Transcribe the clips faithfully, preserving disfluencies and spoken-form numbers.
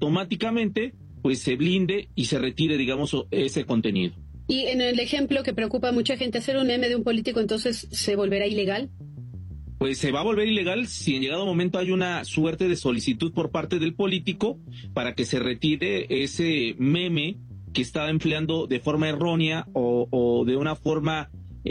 automáticamente pues se blinde y se retire, digamos, ese contenido. Y en el ejemplo que preocupa a mucha gente, hacer un meme de un político, entonces, ¿se volverá ilegal? Pues se va a volver ilegal si en llegado momento hay una suerte de solicitud por parte del político para que se retire ese meme que está empleando de forma errónea o, o de una forma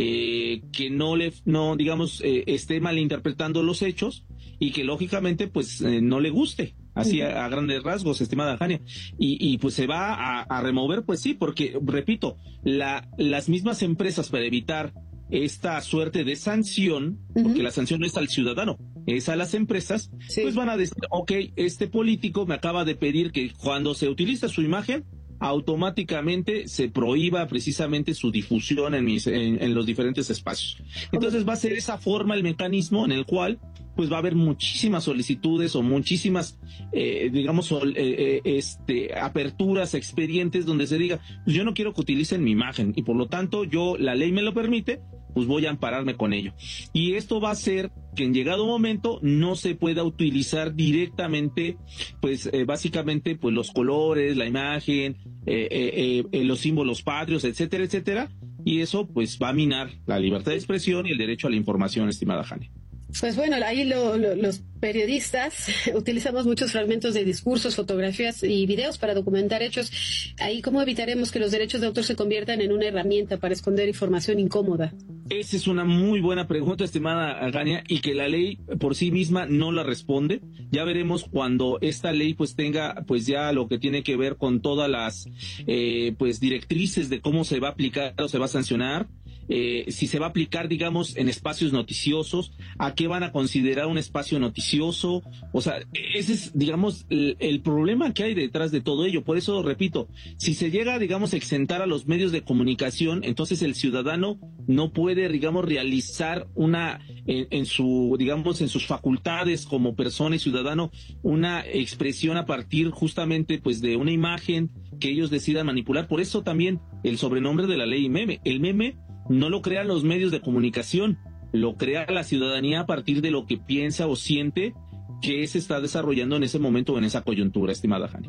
eh, que no le, no digamos, eh, esté malinterpretando los hechos y que lógicamente pues eh, no le guste. Así a, a grandes rasgos, estimada Jania. Y, y pues se va a, a remover, pues sí, porque, repito, la, las mismas empresas para evitar esta suerte de sanción, uh-huh. porque la sanción no es al ciudadano, es a las empresas, sí. pues van a decir, ok, este político me acaba de pedir que cuando se utiliza su imagen, automáticamente se prohíba precisamente su difusión en, mis, en, en los diferentes espacios. Entonces va a ser esa forma el mecanismo en el cual pues va a haber muchísimas solicitudes o muchísimas, eh, digamos, eh, eh, este, aperturas, expedientes donde se diga, pues yo no quiero que utilicen mi imagen y por lo tanto yo, la ley me lo permite, pues voy a ampararme con ello. Y esto va a hacer que en llegado momento no se pueda utilizar directamente, pues eh, básicamente, pues los colores, la imagen, eh, eh, eh, los símbolos patrios, etcétera, etcétera, y eso pues va a minar la libertad de expresión y el derecho a la información, estimada Jane. Pues bueno, ahí lo, lo, los periodistas utilizamos muchos fragmentos de discursos, fotografías y videos para documentar hechos. Ahí, ¿cómo evitaremos que los derechos de autor se conviertan en una herramienta para esconder información incómoda? Esa es una muy buena pregunta, estimada Gania, y que la ley por sí misma no la responde. Ya veremos cuando esta ley pues tenga pues ya lo que tiene que ver con todas las eh, pues directrices de cómo se va a aplicar o se va a sancionar. Eh, si se va a aplicar, digamos, en espacios noticiosos, a qué van a considerar un espacio noticioso. O sea, ese es, digamos, el, el problema que hay detrás de todo ello. Por eso, repito, si se llega, digamos, a exentar a los medios de comunicación, entonces el ciudadano no puede, digamos, realizar una, en, en su, digamos, en sus facultades como persona y ciudadano, una expresión a partir justamente, pues, de una imagen que ellos decidan manipular. Por eso también el sobrenombre de la ley meme. El meme no lo crean los medios de comunicación, lo crea la ciudadanía a partir de lo que piensa o siente que se está desarrollando en ese momento o en esa coyuntura, estimada Jani.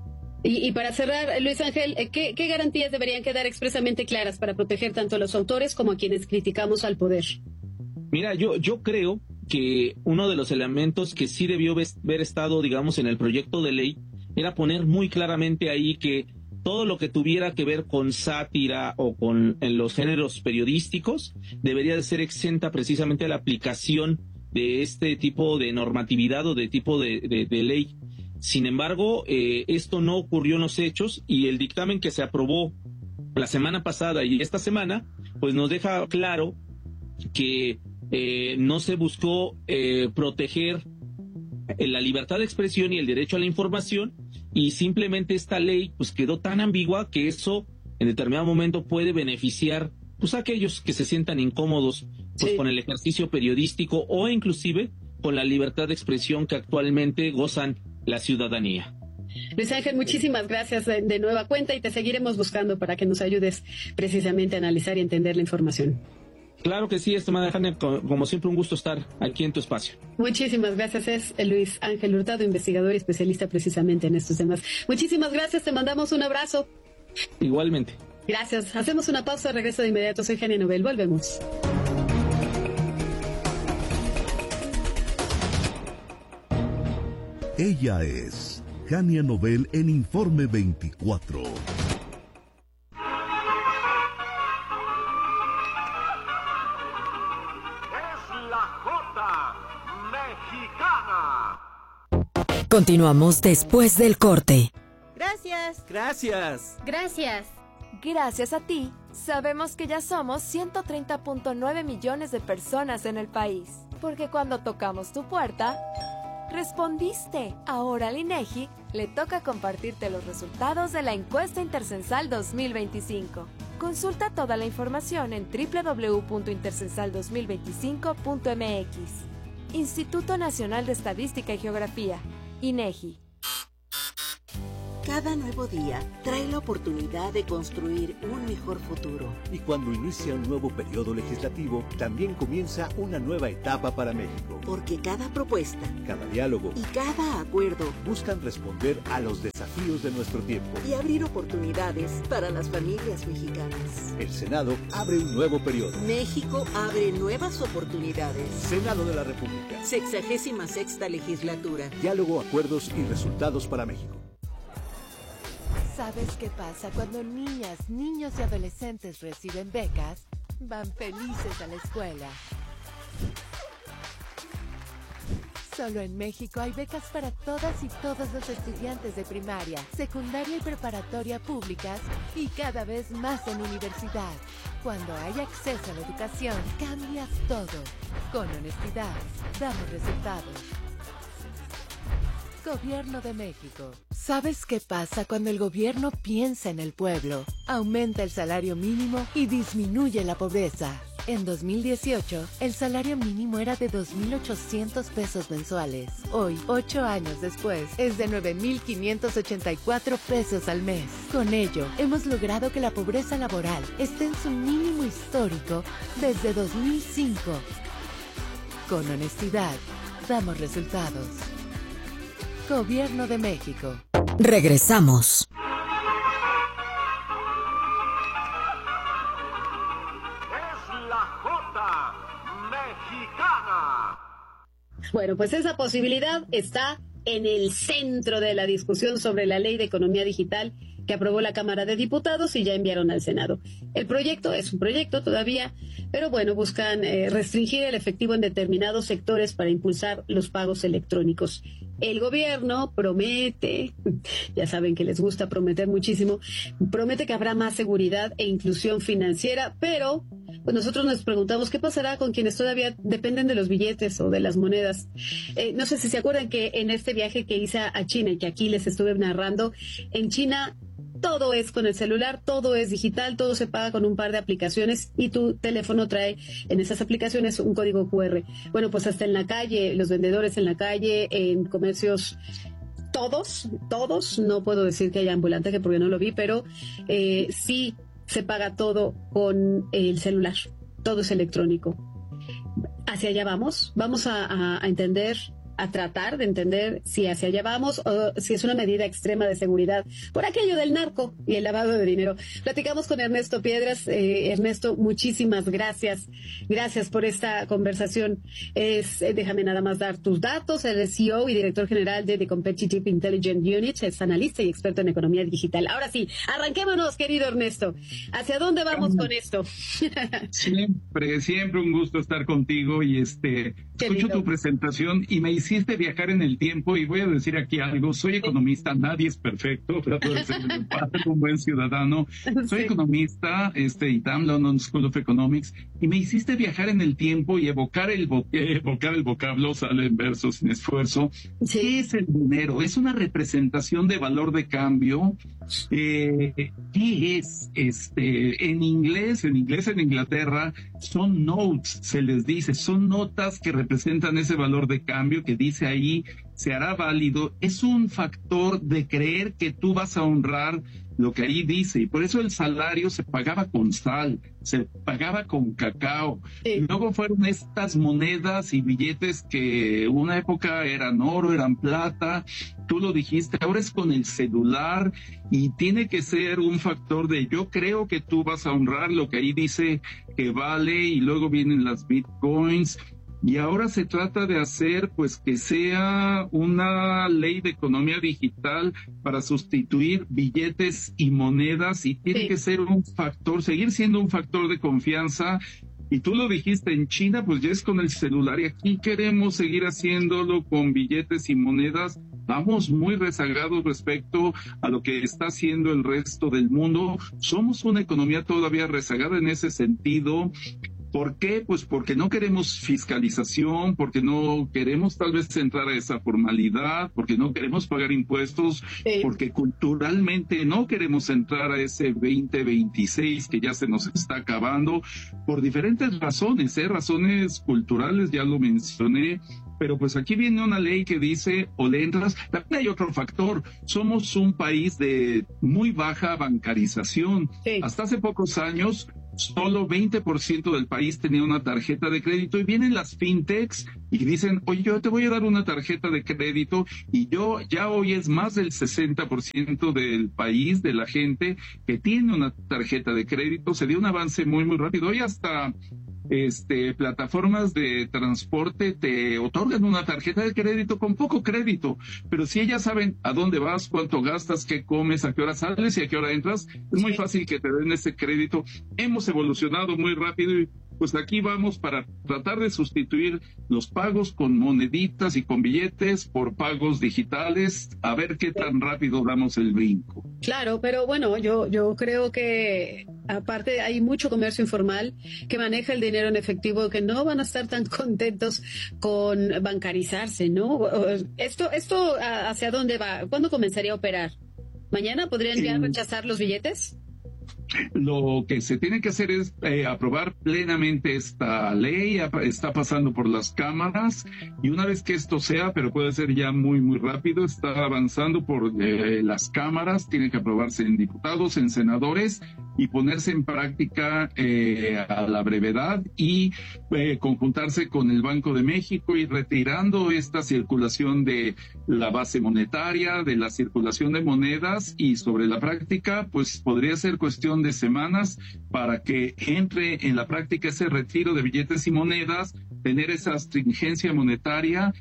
Y, y para cerrar, Luis Ángel, ¿qué, ¿qué garantías deberían quedar expresamente claras para proteger tanto a los autores como a quienes criticamos al poder? Mira, yo, yo creo que uno de los elementos que sí debió haber estado, digamos, en el proyecto de ley era poner muy claramente ahí que todo lo que tuviera que ver con sátira o con en los géneros periodísticos debería de ser exenta precisamente a la aplicación de este tipo de normatividad o de tipo de, de, de ley. Sin embargo, eh, esto no ocurrió en los hechos y el dictamen que se aprobó la semana pasada y esta semana, pues nos deja claro que eh, no se buscó eh, proteger la libertad de expresión y el derecho a la información, y simplemente esta ley pues quedó tan ambigua que eso en determinado momento puede beneficiar pues a aquellos que se sientan incómodos pues sí. con el ejercicio periodístico o inclusive con la libertad de expresión que actualmente gozan la ciudadanía. Luis Ángel, muchísimas gracias de, de nueva cuenta y te seguiremos buscando para que nos ayudes precisamente a analizar y entender la información. Claro que sí, estimada Jane, como siempre un gusto estar aquí en tu espacio. Muchísimas gracias, es Luis Ángel Hurtado, investigador y especialista precisamente en estos temas. Muchísimas gracias, te mandamos un abrazo. Igualmente. Gracias, hacemos una pausa, regreso de inmediato, soy Jania Nobel, volvemos. Ella es Jania Nobel en Informe veinticuatro. Continuamos después del corte. Gracias. Gracias. Gracias. Gracias a ti, sabemos que ya somos ciento treinta punto nueve millones de personas en el país. Porque cuando tocamos tu puerta, respondiste. Ahora al INEGI le toca compartirte los resultados de la encuesta intercensal dos mil veinticinco. Consulta toda la información en doble u doble u doble u punto intercensal dos mil veinticinco punto m x. Instituto Nacional de Estadística y Geografía, INEGI. Cada nuevo día trae la oportunidad de construir un mejor futuro. Y cuando inicia un nuevo periodo legislativo, también comienza una nueva etapa para México. Porque cada propuesta, cada diálogo y cada acuerdo buscan responder a los desafíos de nuestro tiempo y abrir oportunidades para las familias mexicanas. El Senado abre un nuevo periodo. México abre nuevas oportunidades. Senado de la República. Sexagésima sexta legislatura. Diálogo, acuerdos y resultados para México. ¿Sabes qué pasa cuando niñas, niños y adolescentes reciben becas? Van felices a la escuela. Solo en México hay becas para todas y todos los estudiantes de primaria, secundaria y preparatoria públicas y cada vez más en universidad. Cuando hay acceso a la educación, cambias todo. Con honestidad, damos resultados. Gobierno de México. ¿Sabes qué pasa cuando el gobierno piensa en el pueblo? Aumenta el salario mínimo y disminuye la pobreza. En dos mil dieciocho, el salario mínimo era de dos mil ochocientos pesos mensuales. Hoy, ocho años después, es de nueve mil quinientos ochenta y cuatro pesos al mes. Con ello, hemos logrado que la pobreza laboral esté en su mínimo histórico desde dos mil cinco. Con honestidad, damos resultados. Gobierno de México. Regresamos. Bueno, pues esa posibilidad está en el centro de la discusión sobre la Ley de Economía Digital que aprobó la Cámara de Diputados y ya enviaron al Senado. El proyecto es un proyecto todavía, pero bueno, buscan eh, restringir el efectivo en determinados sectores para impulsar los pagos electrónicos. El gobierno promete, ya saben que les gusta prometer muchísimo, promete que habrá más seguridad e inclusión financiera, pero pues nosotros nos preguntamos qué pasará con quienes todavía dependen de los billetes o de las monedas. Eh, no sé si se acuerdan que en este viaje que hice a China y que aquí les estuve narrando, en China todo es con el celular, todo es digital, todo se paga con un par de aplicaciones y tu teléfono trae en esas aplicaciones un código cu erre. Bueno, pues hasta en la calle, los vendedores en la calle, en comercios, todos, todos, no puedo decir que haya ambulante, que porque no lo vi, pero eh, sí se paga todo con el celular, todo es electrónico. Hacia allá vamos, vamos a, a, a entender, a tratar de entender si hacia allá vamos o si es una medida extrema de seguridad por aquello del narco y el lavado de dinero. Platicamos con Ernesto Piedras. Eh, Ernesto, muchísimas gracias. Gracias por esta conversación. Es, eh, déjame nada más dar tus datos. Él es C E O y director general de The Competitive Intelligence Unit. Es analista y experto en economía digital. Ahora sí, arranquémonos, querido Ernesto. ¿Hacia dónde vamos con esto? Siempre, siempre un gusto estar contigo y este escucho tu presentación y me hiciste viajar en el tiempo y voy a decir aquí algo, soy economista, nadie es perfecto, trato de ser un buen ciudadano, soy sí. economista, este, I T A M, London School of Economics, y me hiciste viajar en el tiempo y evocar el, vo evocar el vocablo, sale en verso sin esfuerzo. Sí. ¿Qué es el dinero? Es una representación de valor de cambio. Eh, ¿Qué es? Este, en inglés, en inglés en Inglaterra, son notes, se les dice, son notas que representan ese valor de cambio que dice ahí, se hará válido. Es un factor de creer que tú vas a honrar lo que ahí dice, y por eso el salario se pagaba con sal, se pagaba con cacao. Sí. Luego fueron estas monedas y billetes que una época eran oro, eran plata, tú lo dijiste, ahora es con el celular y tiene que ser un factor de yo creo que tú vas a honrar lo que ahí dice que vale, y luego vienen las bitcoins. Y ahora se trata de hacer pues que sea una ley de economía digital para sustituir billetes y monedas, y tiene sí. que ser un factor, seguir siendo un factor de confianza. Y tú lo dijiste, en China pues ya es con el celular, y aquí queremos seguir haciéndolo con billetes y monedas. Vamos muy rezagados respecto a lo que está haciendo el resto del mundo. Somos una economía todavía rezagada en ese sentido. ¿Por qué? Pues porque no queremos fiscalización, porque no queremos tal vez entrar a esa formalidad, porque no queremos pagar impuestos, sí. porque culturalmente no queremos entrar a ese veinte veintiséis que ya se nos está acabando, por diferentes razones, ¿eh? Razones culturales, ya lo mencioné. Pero pues aquí viene una ley que dice, o le entras, también hay otro factor, somos un país de muy baja bancarización. Sí. Hasta hace pocos años, solo veinte por ciento del país tenía una tarjeta de crédito y vienen las fintechs y dicen, oye, yo te voy a dar una tarjeta de crédito y yo ya hoy es más del sesenta por ciento del país, de la gente que tiene una tarjeta de crédito. Se dio un avance muy, muy rápido. Hoy hasta... Este, plataformas de transporte te otorgan una tarjeta de crédito con poco crédito, pero si ellas saben a dónde vas, cuánto gastas, qué comes, a qué hora sales y a qué hora entras, es muy fácil que te den ese crédito. Hemos evolucionado muy rápido y pues aquí vamos para tratar de sustituir los pagos con moneditas y con billetes por pagos digitales, a ver qué tan rápido damos el brinco. Claro, pero bueno, yo, yo creo que aparte hay mucho comercio informal que maneja el dinero en efectivo, que no van a estar tan contentos con bancarizarse, ¿no? Esto, esto ¿hacia dónde va? ¿Cuándo comenzaría a operar? ¿Mañana podrían ya rechazar los billetes? Lo que se tiene que hacer es eh, aprobar plenamente esta ley, está pasando por las cámaras y una vez que esto sea, pero puede ser ya muy muy rápido, está avanzando por eh, las cámaras, tiene que aprobarse en diputados, en senadores y ponerse en práctica eh, a la brevedad y eh, conjuntarse con el Banco de México y retirando esta circulación de la base monetaria, de la circulación de monedas y sobre la práctica, pues podría ser cuestión de semanas para que entre en la práctica ese retiro de billetes y monedas, tener esa astringencia monetaria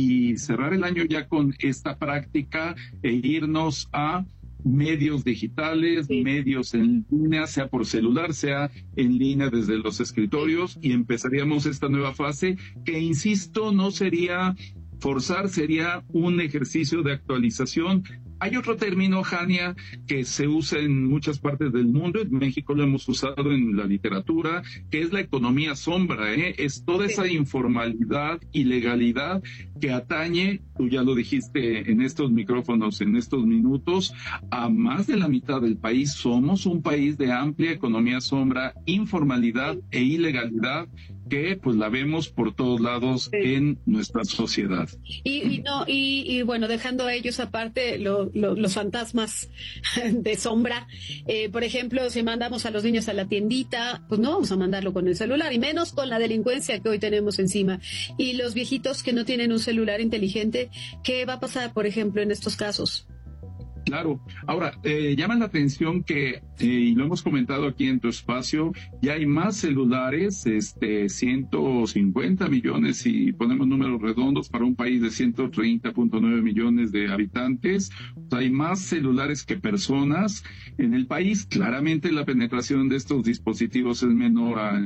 y cerrar el año ya con esta práctica e irnos a medios digitales, sí. medios en línea, sea por celular, sea en línea desde los escritorios y empezaríamos esta nueva fase que, insisto, no sería forzar, sería un ejercicio de actualización. Hay otro término, Jania, que se usa en muchas partes del mundo, en México lo hemos usado en la literatura, que es la economía sombra, ¿eh? Es toda esa informalidad, ilegalidad que atañe, tú ya lo dijiste en estos micrófonos, en estos minutos, a más de la mitad del país. Somos un país de amplia economía sombra, informalidad e ilegalidad, que pues la vemos por todos lados sí. en nuestra sociedad. Y, y no y, y bueno, dejando a ellos aparte lo, lo, los fantasmas de sombra, eh, por ejemplo, si mandamos a los niños a la tiendita, pues no vamos a mandarlo con el celular, y menos con la delincuencia que hoy tenemos encima. Y los viejitos que no tienen un celular inteligente, ¿qué va a pasar, por ejemplo, en estos casos? Claro. Ahora, eh, llama la atención que, eh, y lo hemos comentado aquí en tu espacio, ya hay más celulares, este, ciento cincuenta millones, si ponemos números redondos, para un país de ciento treinta punto nueve millones de habitantes. O sea, hay más celulares que personas en el país. Claramente la penetración de estos dispositivos es menor a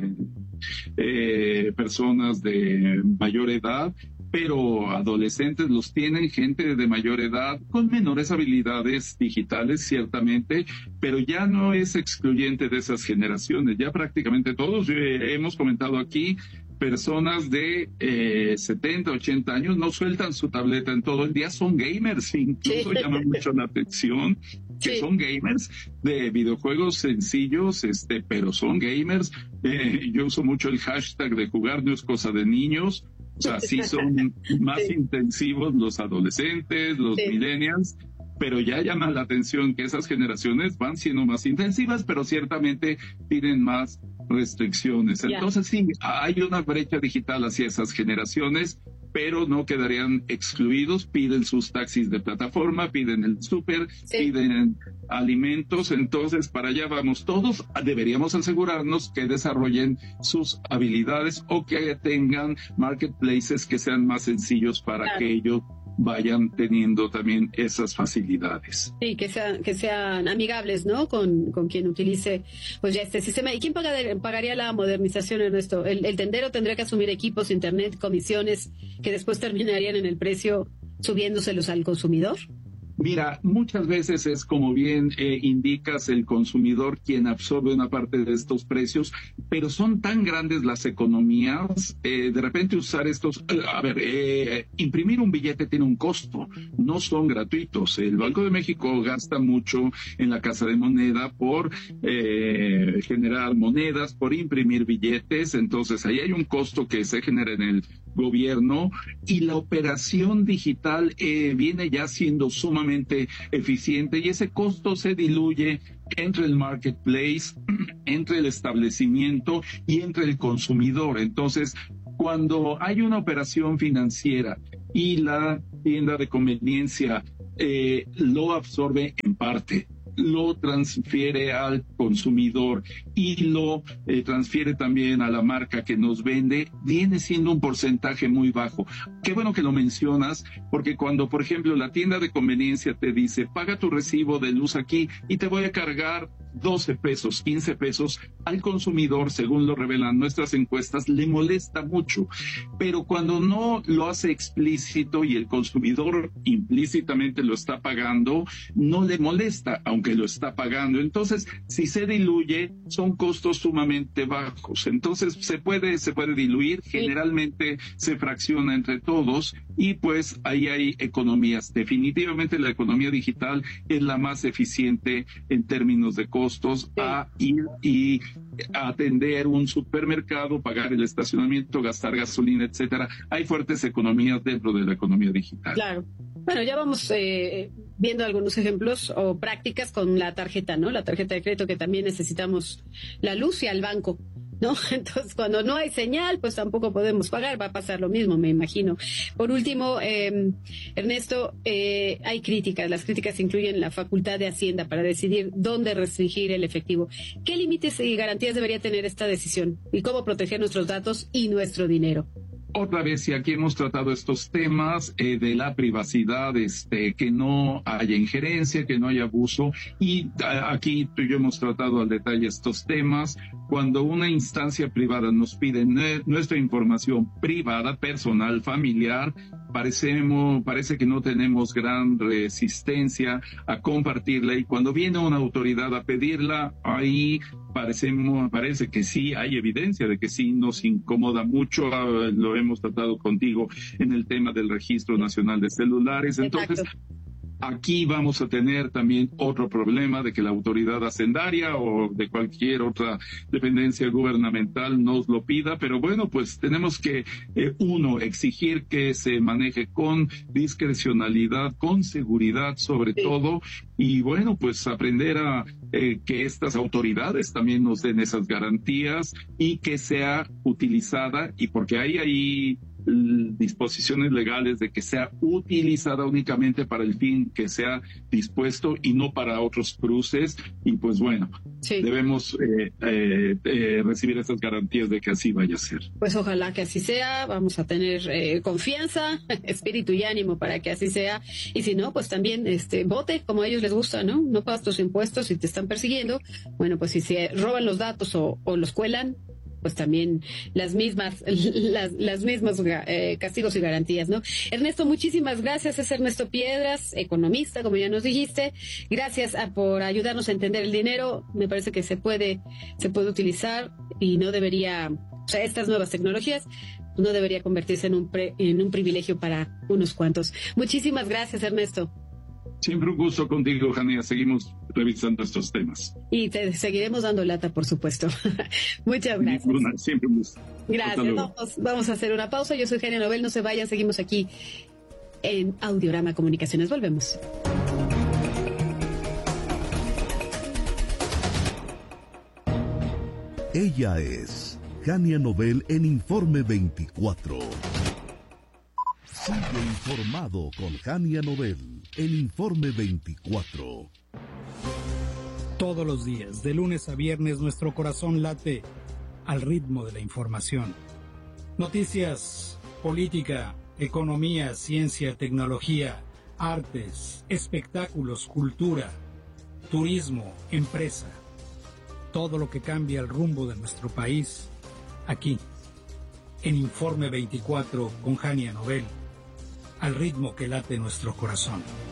eh, personas de mayor edad, pero adolescentes los tienen, gente de mayor edad con menores habilidades digitales, ciertamente, pero ya no es excluyente de esas generaciones. Ya prácticamente todos, eh, hemos comentado aquí, personas de eh, setenta, ochenta años no sueltan su tableta en todo el día, son gamers, incluso sí. llama mucho la atención que sí. son gamers de videojuegos sencillos, este, pero son gamers. Eh, yo uso mucho el hashtag de jugar no es cosa de niños. O sea, sí son más sí. intensivos los adolescentes, los sí. millennials, pero ya llama la atención que esas generaciones van siendo más intensivas, pero ciertamente tienen más restricciones. Yeah. Entonces sí, hay una brecha digital hacia esas generaciones, pero no quedarían excluidos. Piden sus taxis de plataforma, piden el súper, sí. piden alimentos. Entonces, para allá vamos todos. Deberíamos asegurarnos que desarrollen sus habilidades o que tengan marketplaces que sean más sencillos para claro. que ellos vayan teniendo también esas facilidades. Sí, que sean, que sean amigables, ¿no? Con, con quien utilice pues ya este sistema. ¿Y quién paga, pagaría la modernización, Ernesto? ¿El, el tendero tendría que asumir equipos, internet, comisiones que después terminarían en el precio subiéndoselos al consumidor? Mira, muchas veces es como bien eh, indicas el consumidor quien absorbe una parte de estos precios, pero son tan grandes las economías, eh, de repente usar estos, a ver, eh, imprimir un billete tiene un costo, no son gratuitos. El Banco de México gasta mucho en la Casa de Moneda por eh, generar monedas, por imprimir billetes, entonces ahí hay un costo que se genera en el gobierno y la operación digital eh, viene ya siendo sumamente eficiente y ese costo se diluye entre el marketplace, entre el establecimiento y entre el consumidor. Entonces, cuando hay una operación financiera y la tienda de conveniencia eh, lo absorbe en parte, lo transfiere al consumidor y lo eh, transfiere también a la marca que nos vende, viene siendo un porcentaje muy bajo. Qué bueno que lo mencionas, porque cuando, por ejemplo, la tienda de conveniencia te dice, paga tu recibo de luz aquí y te voy a cargar doce pesos, quince pesos, al consumidor, según lo revelan nuestras encuestas, le molesta mucho. Pero cuando no lo hace explícito y el consumidor implícitamente lo está pagando, no le molesta, aunque lo está pagando. Entonces, si se diluye, son costos sumamente bajos. Entonces, se puede, se puede diluir, generalmente se fracciona entre todos y pues ahí hay economías. Definitivamente la economía digital es la más eficiente en términos de costos a ir y atender un supermercado, pagar el estacionamiento, gastar gasolina, etcétera. Hay fuertes economías dentro de la economía digital. Claro. Bueno, ya vamos eh, viendo algunos ejemplos o prácticas con la tarjeta, ¿no? La tarjeta de crédito, que también necesitamos la luz y al banco, ¿no? Entonces, cuando no hay señal, pues tampoco podemos pagar. Va a pasar lo mismo, me imagino. Por último, eh, Ernesto, eh, hay críticas. Las críticas incluyen la facultad de Hacienda para decidir dónde restringir el efectivo. ¿Qué límites y garantías debería tener esta decisión? ¿Y cómo proteger nuestros datos y nuestro dinero? Otra vez, y aquí hemos tratado estos temas eh, de la privacidad, este, que no haya injerencia, que no haya abuso, y a, aquí tú y yo hemos tratado al detalle estos temas. Cuando una instancia privada nos pide ne- nuestra información privada, personal, familiar, parecemos, parece que no tenemos gran resistencia a compartirla, y cuando viene una autoridad a pedirla, ahí parecemos, parece que sí hay evidencia de que sí nos incomoda mucho. Lo hemos tratado contigo en el tema del Registro Nacional de Celulares. Entonces, exacto, aquí vamos a tener también otro problema de que la autoridad hacendaria o de cualquier otra dependencia gubernamental nos lo pida, pero bueno, pues tenemos que, eh, uno, exigir que se maneje con discrecionalidad, con seguridad sobre sí. todo, y bueno, pues aprender a eh, que estas autoridades también nos den esas garantías y que sea utilizada, y porque hay ahí disposiciones legales de que sea utilizada únicamente para el fin que sea dispuesto y no para otros cruces, y pues bueno, sí. debemos eh, eh, eh, recibir esas garantías de que así vaya a ser. Pues ojalá que así sea, vamos a tener eh, confianza, espíritu y ánimo para que así sea, y si no, pues también este vote como a ellos les gusta, ¿no? No pagas tus impuestos y te están persiguiendo, bueno, pues si se roban los datos o, o los cuelan, pues también las mismas las, las mismas eh, castigos y garantías, ¿no? Ernesto, muchísimas gracias. Es Ernesto Piedras, economista, como ya nos dijiste. Gracias a, por ayudarnos a entender el dinero. Me parece que se puede se puede utilizar y no debería, o sea, estas nuevas tecnologías no debería convertirse en un pre, en un privilegio para unos cuantos. Muchísimas gracias, Ernesto. Siempre un gusto contigo, Jania. Seguimos revisando estos temas. Y te seguiremos dando lata, por supuesto. Muchas gracias. Ninguna, siempre un gusto. Gracias. Vamos, vamos a hacer una pausa. Yo soy Jania Nobel. No se vayan. Seguimos aquí en Audiorama Comunicaciones. Volvemos. Ella es Jania Nobel en Informe veinticuatro. Sigue informado con Jania Nobel en Informe veinticuatro. Todos los días, de lunes a viernes, nuestro corazón late al ritmo de la información. Noticias, política, economía, ciencia, tecnología, artes, espectáculos, cultura, turismo, empresa. Todo lo que cambia el rumbo de nuestro país, aquí, en Informe veinticuatro con Jania Nobel. Al ritmo que late nuestro corazón.